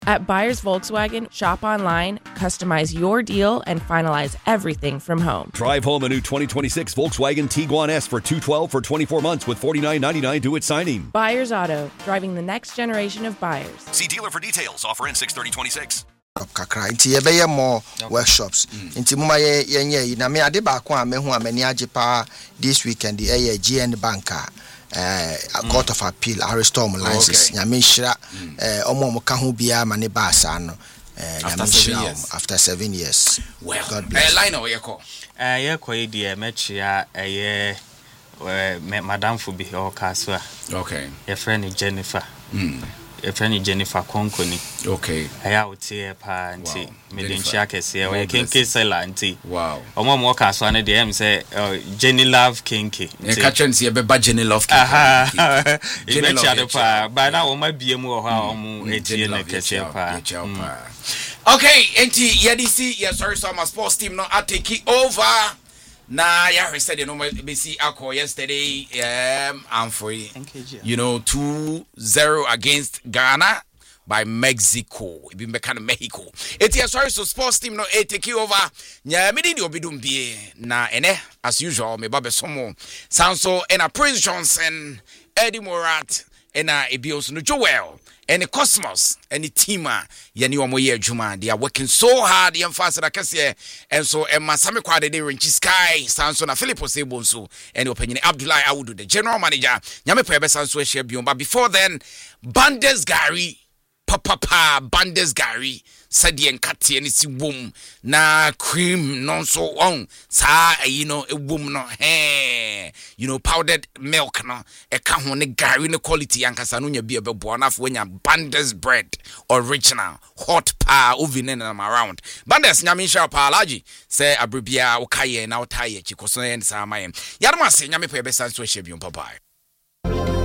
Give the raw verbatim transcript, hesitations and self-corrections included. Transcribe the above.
At Buyers Volkswagen, shop online, customize your deal, and finalize everything from home. Drive home a new twenty twenty-six Volkswagen Tiguan S for two hundred twelve for twenty-four months with forty-nine ninety-nine due at signing. Buyers Auto, driving the next generation of buyers. See dealer for details. Offer in six thirty twenty-six. Kakra nti ye be more workshops nti muma ye ye na me ade ba ko a me hu amani age pa this weekend the eh G N banker eh a court of appeal arrestom license nyame hira eh omo mo ka ho bia ma ne ba asa no eh after seven years after seven years well God bless. Eh line o ye ko eh ye ko ye die mechia eh ye madam fu bi o ka so a okay your friend Jennifer mm your friend Jennifer Konkoni okay aya utie pa nti medenchia kese e we kenke sela nti wow omo mo ka so na de em say Jenny Love Kenke nti e ka chance e be ba Jenny Love Kenke Jenny Love pa ba na o ma bie mu o ha omo etie na kese pa okay enti yedisi yes sorry so my sports team no I take it over. Nah, yeah, I said you know B C Akko yesterday. Um, I'm free. You know, two zero against Ghana by Mexico. It been kind of Mexico. It's yeah, sorry, so sports team no eh, take you over. Nya me di obidum bie na ene as usual. Me babe somo Sanso and a Prince Johnson, Eddie Morat, and a Ebios no Joel. And the Cosmos and the team, yani omo ye adwuma, they are working so hard. Yam fast that kase, and so and Masami Kwade de Renchi Sky, Sanso na Philippo Sebonso, and opinion Abdullah Awudu, the general manager. Nyame Pebe Sanso share bion, but before then, Bandes Gary, Papa Pa, Bandes Gary. Sadi and Kati and it's womb na cream non so on sa you know a woman no hey you know powdered milk no e ka ho ne gari ne quality yankasa no nya bia be bo na when ya Bandes bread original hot pa oven and around Bandes nyame sha pa alaji say abribia wo kaye na wo taye chikoso en sa maye yadama se nyame pa be san so hye bion papa